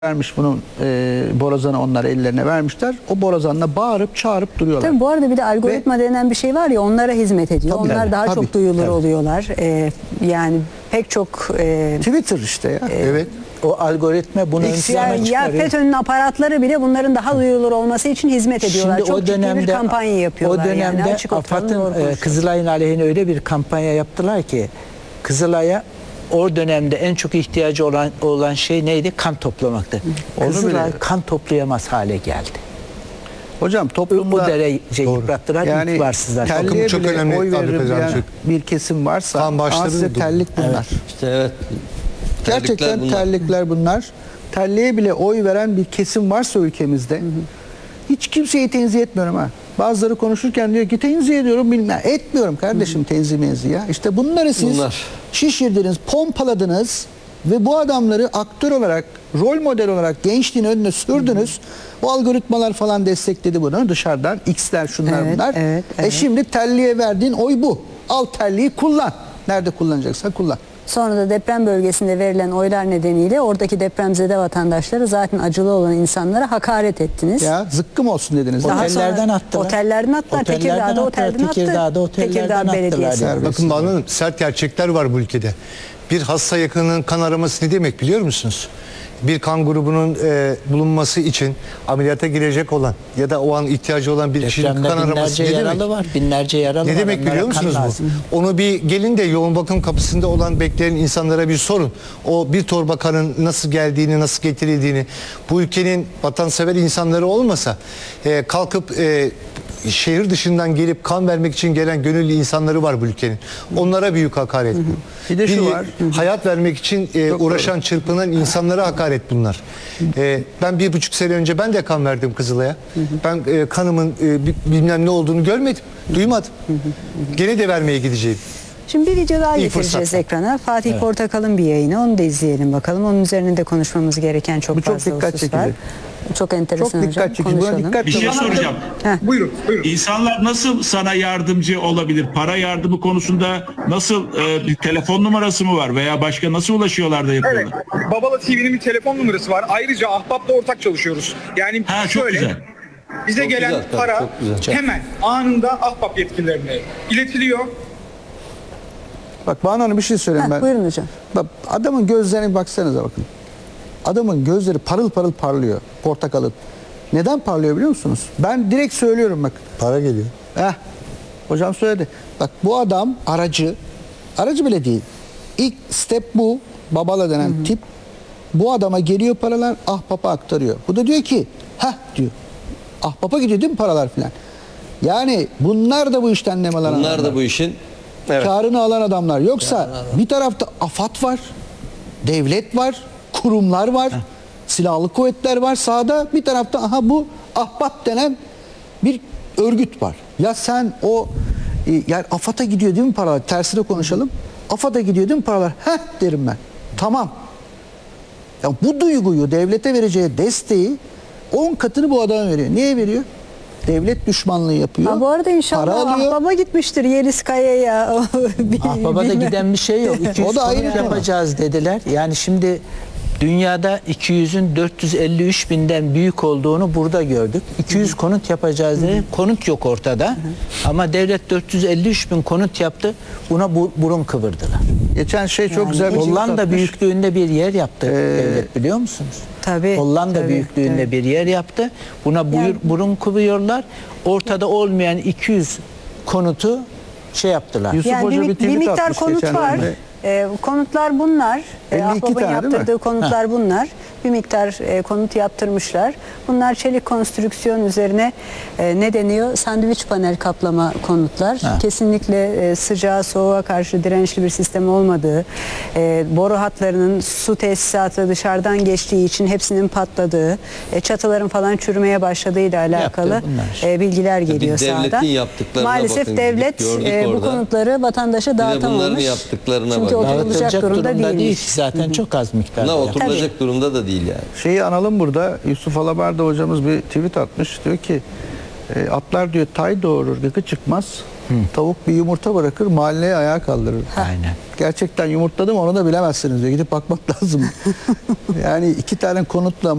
vermiş bunun borazanı, onlar ellerine vermişler. O borazanla bağırıp çağırıp duruyorlar. Tabii bu arada bir de algoritma denen bir şey var ya, onlara hizmet ediyor. Tabii, onlar daha tabii, çok duyulur tabii. oluyorlar. Yani pek çok Twitter işte ya. Evet. O algoritma bunu ön plana ya çıkarıyor. FETÖ'nün aparatları bile bunların daha duyulur olması için hizmet ediyorlar. Şimdi çok o dönemde ciddi bir kampanya yapıyorlar. O dönemde yani. Açık oturalım, doğru AFAD'ın konuşalım. Kızılay'ın aleyhine öyle bir kampanya yaptılar ki Kızılay'a o dönemde en çok ihtiyacı olan şey neydi? Kan toplamaktı. Onu Kızılay bile- kan toplayamaz hale geldi. Hocam Bu toplumda derece yıprattılar, yani itibarsızlar. telliye çok bile önemli oy Adil veririm Hocam, diyen çok- bir kesim varsa Tam başladı size bu durum. terlik bunlar. İşte evet. Gerçekten bunlar. terlikler bunlar. Telliye bile oy veren bir kesim varsa ülkemizde, hiç kimseyi tenzih etmiyorum ha. Bazıları konuşurken diyor ki tenzih ediyorum, bilmem. Etmiyorum kardeşim tenzih menzih ya. İşte bunları siz şişirdiniz, pompaladınız ve bu adamları aktör olarak, rol model olarak gençliğin önüne sürdünüz. O algoritmalar falan destekledi bunu dışarıdan. X'ler şunlar Evet, bunlar. evet. Şimdi telliye verdiğin oy bu. Al telliyi kullan. Nerede kullanacaksan kullan. Sonra da deprem bölgesinde verilen oylar nedeniyle oradaki depremzede vatandaşları, zaten acılı olan insanlara hakaret ettiniz. Ya zıkkım olsun dediniz. Daha Otellerden sonra attılar. Otellerden attılar. Tekirdağ'da otelden attı. Tekirdağ'da otellerden Tekirdağ attılar Belediyesi. yani. Bakın Banu Hanım, sert gerçekler var bu ülkede. Bir hasta yakınının kan araması ne demek biliyor musunuz? Bir kan grubunun bulunması için ameliyata girecek olan ya da o an ihtiyacı olan bir kişinin Depremde kan araması binlerce ne yaralı demek? var. Binlerce yaralı Ne var. demek Onlara biliyor kan musunuz lazım. bu? Onu bir gelin de yoğun bakım kapısında olan bekleyen insanlara bir sorun. O bir torba kanın nasıl geldiğini, nasıl getirildiğini, bu ülkenin vatansever insanları olmasa kalkıp şehir dışından gelip kan vermek için gelen gönüllü insanları var bu ülkenin. Onlara büyük hakaret bu. Bir de şu var. Hayat vermek için uğraşan, çırpınan insanlara hakaret bunlar. Ben 1,5 sene önce ben de kan verdim Kızılay'a. Ben kanımın bilmem ne olduğunu görmedim, duymadım. Gene de vermeye gideceğim. Şimdi bir video daha İyi getireceğiz fırsatlar. ekrana. Fatih Portakal'ın bir yayını. Onu da izleyelim bakalım. Onun üzerinde konuşmamız gereken çok Bu çok fazla dikkat husus var. çekici. Çok enteresan Çok hocam. dikkat çekici. Buna Konuşalım. dikkat Bir şey soracağım. Buyurun, buyurun. İnsanlar nasıl sana yardımcı olabilir? Para yardımı konusunda nasıl bir telefon numarası mı var veya başka nasıl ulaşıyorlar da Evet, yapıyorlar? Babala TV'nin bir telefon numarası var. Ayrıca Ahbap'la ortak çalışıyoruz. Yani Ha, çok şöyle, güzel. bize Çok gelen güzel, tabii, para çok güzel. hemen anında Ahbap yetkililerine iletiliyor. Bak Banu Hanım bir şey söyleyeyim Heh, ben. buyurun hocam. Bak, adamın gözlerine baksanıza bakın. Adamın gözleri parıl parıl parlıyor, portakalın. Neden parlıyor biliyor musunuz? Ben direkt söylüyorum bak. Para geliyor. Hocam söyledi. Bak bu adam aracı bile değil. İlk step bu. Babala denen tip. Bu adama geliyor paralar, Ahbap'a aktarıyor. Bu da diyor ki, diyor. Ahbap'a gidiyor değil mi paralar filan? Yani bunlar da bu işten nemalan Bunlar adamlar. da bu işin Karını alan adamlar. Yoksa bir tarafta AFAD var, devlet var, kurumlar var, silahlı kuvvetler var sahada. Bir tarafta bu Ahbap denen bir örgüt var. Ya sen o yani AFAD'a gidiyor değil mi paralar? Tersine konuşalım. AFAD'a gidiyor değil mi paralar? Derim ben. Tamam. Ya bu duyguyu, devlete vereceği desteği 10 katını bu adama veriyor. Niye veriyor? Devlet düşmanlığı yapıyor. Ha, bu arada para inşallah alıyor. Ahbap'a gitmiştir Yeliz Kaya'ya. Ahbap'a da giden bir şey yok. 200 O da ayrı konut konu. yapacağız dediler. Yani şimdi dünyada 200'ün 453 binden büyük olduğunu burada gördük. 200 konut yapacağız dedi. Konut yok ortada. Ama devlet 453 bin konut yaptı. Buna burun kıvırdılar. Geçen şey çok güzel bir Hollanda atmış. büyüklüğünde bir yer yaptı devlet, biliyor musunuz? Tabii, Hollanda tabii, büyüklüğünde tabii. bir yer yaptı. Buna burun kıvırıyorlar. Ortada olmayan 200 konutu şey yaptılar. Yusuf Yani Hoca bir, bir tweet miktar atmış konut geçen var. dönemde. Konutlar bunlar. 52 Ahbap'ın tane değil mi? yaptırdığı konutlar bunlar. Bir miktar konut yaptırmışlar. Bunlar çelik konstrüksiyon üzerine ne deniyor? Sandviç panel kaplama konutlar. Kesinlikle sıcağa, soğuğa karşı dirençli bir sistem olmadığı, boru hatlarının su tesisatı dışarıdan geçtiği için hepsinin patladığı, çatıların falan çürümeye başladığıyla alakalı bunlar. bilgiler geliyor devletin sahadan. yaptıklarına Maalesef bakın, devlet gördük bu orada. konutları vatandaşa Bir de dağıtamamış. bunların yaptıklarına Çünkü bakın. oturulacak Dağıtılacak durumda değil değilmiş. ki zaten, çok az miktarda. Ne oturulacak durumda da değil yani. Şeyi analım burada. Yusuf Alabarda hocamız bir tweet atmış. Diyor ki atlar diyor tay doğurur, gıkı çıkmaz. Tavuk bir yumurta bırakır, mahalleyi ayağa kaldırır. Aynen. Gerçekten yumurtladı mı onu da bilemezsiniz diyor. Gidip bakmak lazım. Yani 2 tane konutla